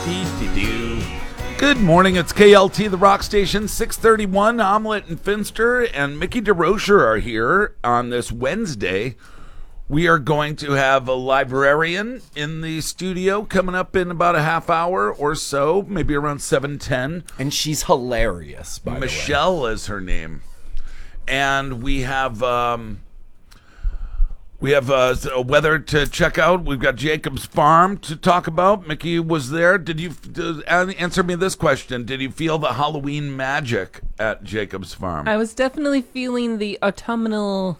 Good morning, it's KLT, the rock station, 631. Omelette and Finster and Mickey DeRocher are here on this Wednesday. We are going to have a librarian in the studio coming up in about a half hour or so, maybe around 7:10. And she's hilarious, by the way. Michelle is her name. And we have weather to check out. We've got Jacob's Farm to talk about. Mickey was there. Did you answer me this question? Did you feel the Halloween magic at Jacob's Farm? I was definitely feeling the autumnal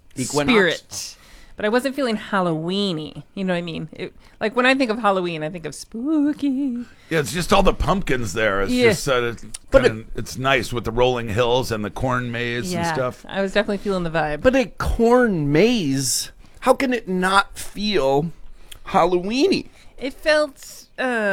spirit, but I wasn't feeling Halloween-y. You know what I mean? Like when I think of Halloween, I think of spooky. Yeah, it's just all the pumpkins there. It's just it's nice with the rolling hills and the corn maze and stuff. I was definitely feeling the vibe. But a corn maze, how can it not feel Halloween-y? It felt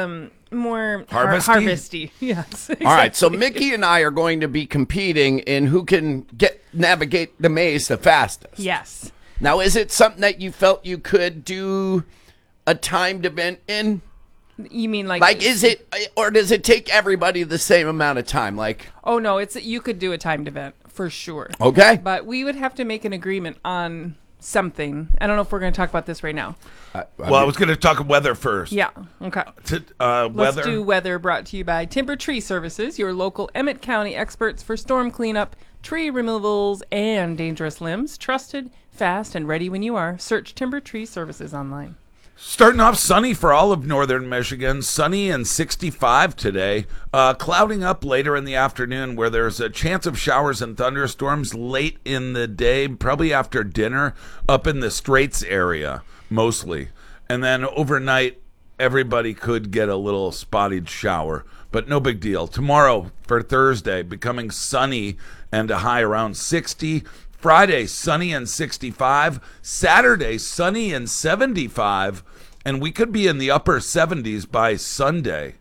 more harvesty. Yes. Exactly. All right, so Mickey and I are going to be competing in who can navigate the maze the fastest. Yes. Now, is it something that you felt you could do a timed event in? You mean like is it, or does it take everybody the same amount of time? Like, oh no, you could do a timed event for sure. Okay, but we would have to make an agreement on something. I don't know if we're going to talk about this right now. I was going to talk weather first. Yeah. Okay. Weather. Let's do weather, brought to you by Timber Tree Services, your local Emmett County experts for storm cleanup, tree removals, and dangerous limbs. Trusted, fast, and ready when you are. Search Timber Tree Services online. Starting off sunny for all of northern Michigan. Sunny and 65 today. Clouding up later in the afternoon where there's a chance of showers and thunderstorms late in the day, probably after dinner, up in the Straits area, mostly. And then overnight, everybody could get a little spotted shower, but no big deal. Tomorrow for Thursday, becoming sunny and a high around 60. Friday, sunny and 65. Saturday, sunny and 75. And we could be in the upper 70s by Sunday.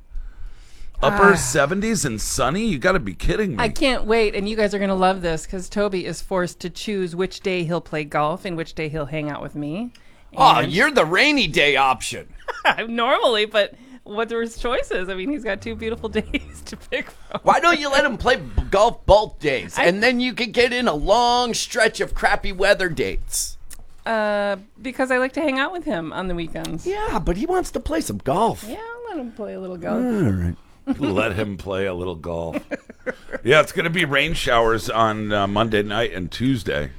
Upper 70s and sunny? You got to be kidding me. I can't wait. And you guys are going to love this because Toby is forced to choose which day he'll play golf and which day he'll hang out with me. Oh, you're the rainy day option. Normally, but what are his choices? I mean, he's got two beautiful days to pick from. Why don't you let him play golf both days? And then you can get in a long stretch of crappy weather dates. Because I like to hang out with him on the weekends. Yeah, but he wants to play some golf. Yeah, I'll let him play a little golf. All right. Let him play a little golf. Yeah, it's going to be rain showers on Monday night and Tuesday.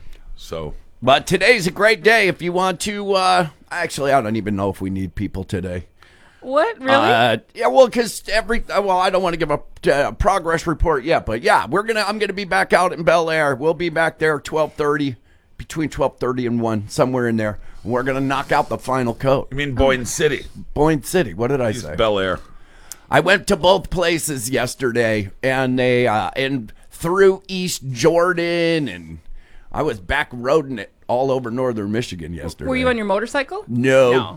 But today's a great day if you want to. Actually, I don't even know if we need people today. What, really? Yeah, well, because I don't want to give a progress report yet, but yeah, I'm gonna be back out in Bel Air. We'll be back there 12:30, between 12:30 and 1, somewhere in there. And we're gonna knock out the final coat. You mean Boyne City? Boyne City. What did I say? Bel Air. I went to both places yesterday, and they and through East Jordan, and I was back roading it all over northern Michigan yesterday. Were you on your motorcycle? No.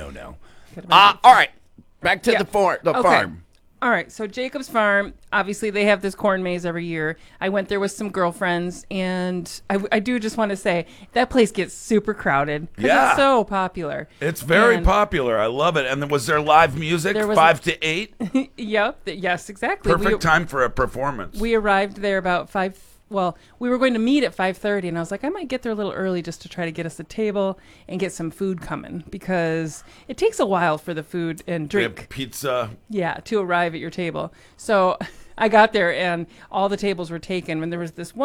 All right, back to the farm. All right, so Jacob's Farm, obviously they have this corn maze every year. I went there with some girlfriends, and I do just want to say that place gets super crowded because it's so popular. It's very popular. I love it. And was there live music, 5 to 8? Yep. Yes, exactly. Perfect time for a performance. We arrived there about 5. Well, we were going to meet at 5:30, and I was like, I might get there a little early just to try to get us a table and get some food coming because it takes a while for the food and drink. Pizza. Yeah, to arrive at your table. So I got there, and all the tables were taken. When there was this one